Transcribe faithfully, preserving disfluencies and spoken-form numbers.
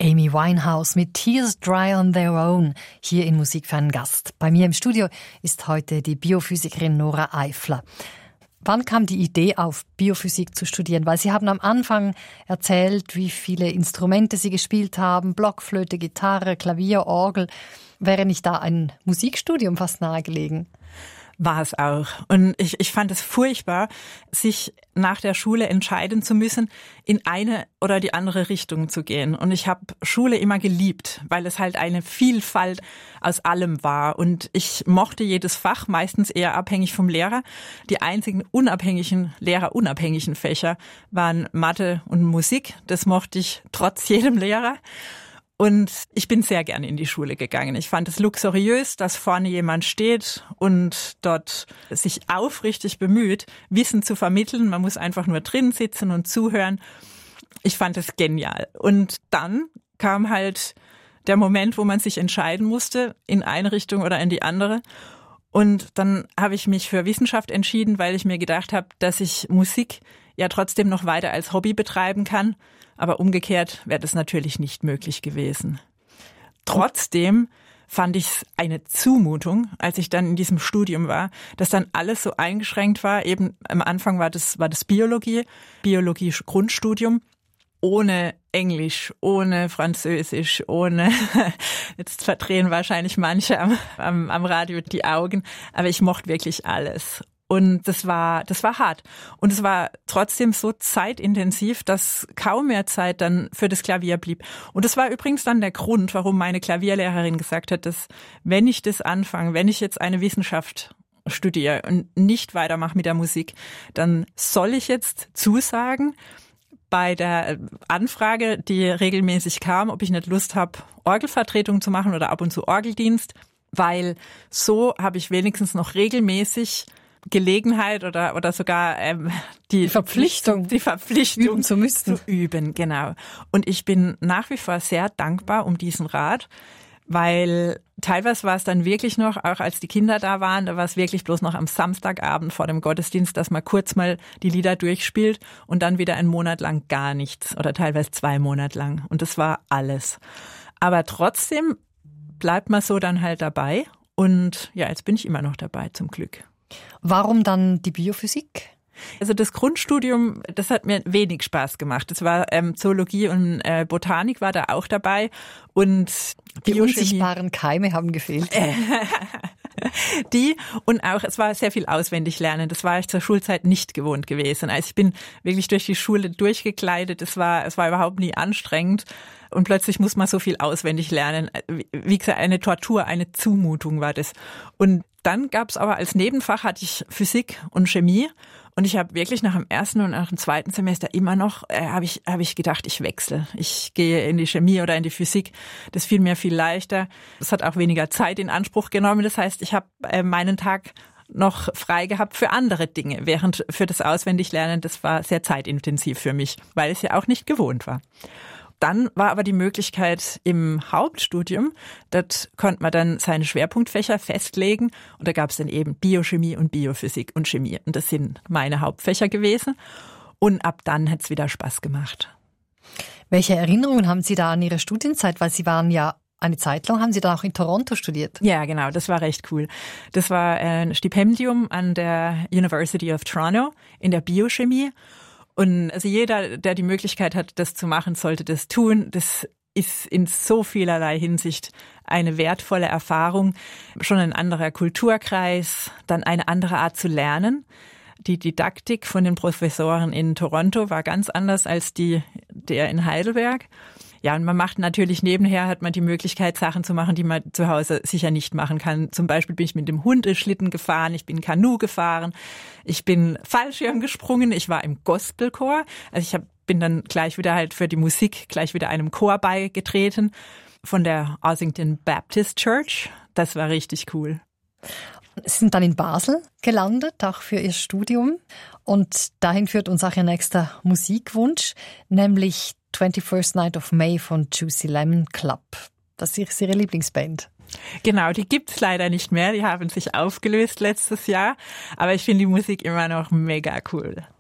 Amy Winehouse mit Tears Dry on Their Own, hier in Musik für einen Gast. Bei mir im Studio ist heute die Biophysikerin Nora Eifler. Wann kam die Idee auf, Biophysik zu studieren? Weil Sie haben am Anfang erzählt, wie viele Instrumente Sie gespielt haben, Blockflöte, Gitarre, Klavier, Orgel. Wäre nicht da ein Musikstudium fast nahegelegen? War es auch. Und ich, ich fand es furchtbar, sich nach der Schule entscheiden zu müssen, in eine oder die andere Richtung zu gehen. Und ich habe Schule immer geliebt, weil es halt eine Vielfalt aus allem war. Und ich mochte jedes Fach, meistens eher abhängig vom Lehrer. Die einzigen unabhängigen, lehrerunabhängigen Fächer waren Mathe und Musik. Das mochte ich trotz jedem Lehrer. Und ich bin sehr gerne in die Schule gegangen. Ich fand es luxuriös, dass vorne jemand steht und dort sich aufrichtig bemüht, Wissen zu vermitteln. Man muss einfach nur drin sitzen und zuhören. Ich fand es genial. Und dann kam halt der Moment, wo man sich entscheiden musste, in eine Richtung oder in die andere. Und dann habe ich mich für Wissenschaft entschieden, weil ich mir gedacht habe, dass ich Musik ja trotzdem noch weiter als Hobby betreiben kann. Aber umgekehrt wäre das natürlich nicht möglich gewesen. Trotzdem fand ich es eine Zumutung, als ich dann in diesem Studium war, dass dann alles so eingeschränkt war. Eben am Anfang war das, war das Biologie, Biologie-Grundstudium, ohne Englisch, ohne Französisch, ohne, jetzt verdrehen wahrscheinlich manche am, am, am Radio die Augen, aber ich mochte wirklich alles. Und das war, das war hart. Und es war trotzdem so zeitintensiv, dass kaum mehr Zeit dann für das Klavier blieb. Und das war übrigens dann der Grund, warum meine Klavierlehrerin gesagt hat, dass wenn ich das anfange, wenn ich jetzt eine Wissenschaft studiere und nicht weitermache mit der Musik, dann soll ich jetzt zusagen bei der Anfrage, die regelmäßig kam, ob ich nicht Lust habe, Orgelvertretung zu machen oder ab und zu Orgeldienst, weil so habe ich wenigstens noch regelmäßig Gelegenheit oder oder sogar ähm, die Verpflichtung, die Verpflichtung üben zu müssen. Zu üben, genau. Und ich bin nach wie vor sehr dankbar um diesen Rat, weil teilweise war es dann wirklich noch, auch als die Kinder da waren, da war es wirklich bloß noch am Samstagabend vor dem Gottesdienst, dass man kurz mal die Lieder durchspielt und dann wieder einen Monat lang gar nichts oder teilweise zwei Monate lang. Und das war alles. Aber trotzdem bleibt man so dann halt dabei. Und ja, jetzt bin ich immer noch dabei, zum Glück. Warum dann die Biophysik? Also das Grundstudium, das hat mir wenig Spaß gemacht. Das war ähm, Zoologie und äh, Botanik war da auch dabei und die unsichtbaren Keime haben gefehlt. Die und auch, es war sehr viel auswendig lernen. Das war ich zur Schulzeit nicht gewohnt gewesen. Also ich bin wirklich durch die Schule durchgekleidet. Es war, es war überhaupt nie anstrengend. Und plötzlich muss man so viel auswendig lernen. Wie gesagt, eine Tortur, eine Zumutung war das. Und dann gab es aber als Nebenfach hatte ich Physik und Chemie. Und ich habe wirklich nach dem ersten und nach dem zweiten Semester immer noch, äh, habe ich, habe ich gedacht, ich wechsle. Ich gehe in die Chemie oder in die Physik. Das fiel mir viel leichter. Das hat auch weniger Zeit in Anspruch genommen. Das heißt, ich habe äh, meinen Tag noch frei gehabt für andere Dinge. Während für das Auswendiglernen, das war sehr zeitintensiv für mich, weil es ja auch nicht gewohnt war. Dann war aber die Möglichkeit im Hauptstudium, dort konnte man dann seine Schwerpunktfächer festlegen und da gab es dann eben Biochemie und Biophysik und Chemie und das sind meine Hauptfächer gewesen und ab dann hat es wieder Spaß gemacht. Welche Erinnerungen haben Sie da an Ihre Studienzeit, weil Sie waren ja eine Zeit lang, haben Sie da auch in Toronto studiert? Ja, genau, das war recht cool. Das war ein Stipendium an der University of Toronto in der Biochemie. Und also jeder, der die Möglichkeit hat, das zu machen, sollte das tun. Das ist in so vielerlei Hinsicht eine wertvolle Erfahrung. Schon ein anderer Kulturkreis, dann eine andere Art zu lernen. Die Didaktik von den Professoren in Toronto war ganz anders als die der in Heidelberg. Ja, und man macht natürlich nebenher, hat man die Möglichkeit, Sachen zu machen, die man zu Hause sicher nicht machen kann. Zum Beispiel bin ich mit dem Hund Schlitten gefahren, ich bin Kanu gefahren, ich bin Fallschirm gesprungen, ich war im Gospelchor. Also ich hab, bin dann gleich wieder halt für die Musik gleich wieder einem Chor beigetreten von der Ossington Baptist Church. Das war richtig cool. Sie sind dann in Basel gelandet, auch für Ihr Studium. Und dahin führt uns auch Ihr nächster Musikwunsch, nämlich twenty-first Night of May von Juicy Lemon Club. Das ist Ihre Lieblingsband. Genau, die gibt's leider nicht mehr. Die haben sich aufgelöst letztes Jahr. Aber ich finde die Musik immer noch mega cool.